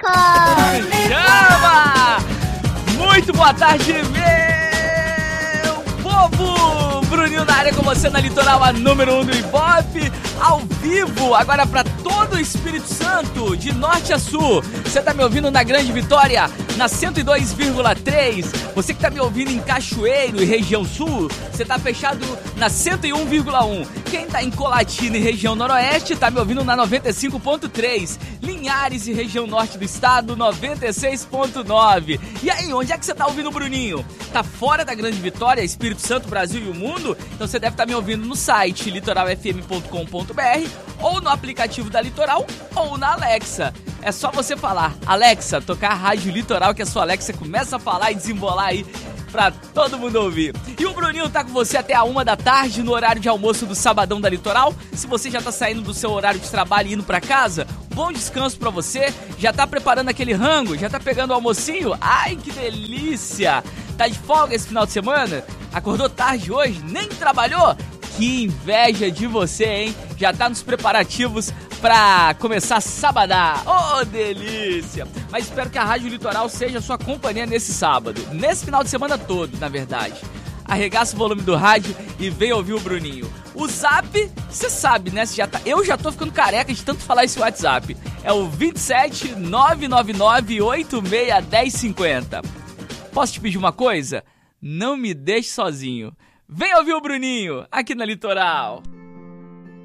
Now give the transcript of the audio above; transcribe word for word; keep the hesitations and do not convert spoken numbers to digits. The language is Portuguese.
Chama! Muito boa tarde, meu povo! Bruninho na área com você na Litoral, a número um do Ibope, ao vivo, agora para todo o Espírito Santo, de norte a sul. Você tá me ouvindo na Grande Vitória, na cento e dois vírgula três. Você que tá me ouvindo em Cachoeiro e região sul, você tá fechado na cento e um vírgula um. Quem tá em Colatina e região noroeste, tá me ouvindo na noventa e cinco ponto três. Linhares e região norte do estado, noventa e seis ponto nove. E aí, onde é que você tá ouvindo o Bruninho? Tá fora da Grande Vitória, Espírito Santo, Brasil e o mundo? Então você deve estar me ouvindo no site litoral f m ponto com ponto b r ou no aplicativo da Litoral ou na Alexa. É só você falar, Alexa, tocar a Rádio Litoral, que a sua Alexa começa a falar e desembolar aí pra todo mundo ouvir. E o Bruninho tá com você até a uma da tarde no horário de almoço do Sabadão da Litoral. Se você já tá saindo do seu horário de trabalho e indo pra casa, bom descanso pra você. Já tá preparando aquele rango? Já tá pegando o almocinho? Ai, que delícia! Tá de folga esse final de semana? Acordou tarde hoje? Nem trabalhou? Que inveja de você, hein? Já tá nos preparativos pra começar a sabadar. Oh, delícia! Mas espero que a Rádio Litoral seja a sua companhia nesse sábado. Nesse final de semana todo, na verdade. Arregaça o volume do rádio e vem ouvir o Bruninho. O Zap, você sabe, né? Você já tá... Eu já tô ficando careca de tanto falar esse WhatsApp. É o vinte e sete, nove nove nove, oito seis, um zero cinco zero. Posso te pedir uma coisa? Não me deixe sozinho. Vem ouvir o Bruninho aqui na Litoral.